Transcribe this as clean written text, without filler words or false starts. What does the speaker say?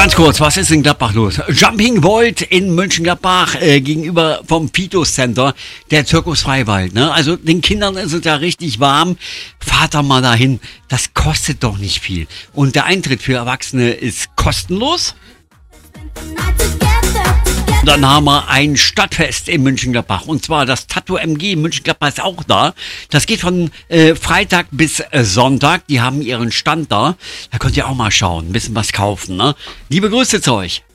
Ganz kurz, was ist in Gladbach los? Jumping World in Mönchengladbach gegenüber vom Fitos Center, der Zirkus Freiwald. Ne? Also den Kindern ist es ja richtig warm. Fahrt doch mal dahin. Das kostet doch nicht viel. Und der Eintritt für Erwachsene ist kostenlos. Dann haben wir ein Stadtfest in Mönchengladbach. Und zwar das Tattoo MG in Mönchengladbach ist auch da. Das geht von Freitag bis Sonntag. Die haben ihren Stand da. Da könnt ihr auch mal schauen, ein bisschen was kaufen. Ne? Liebe Grüße zu euch.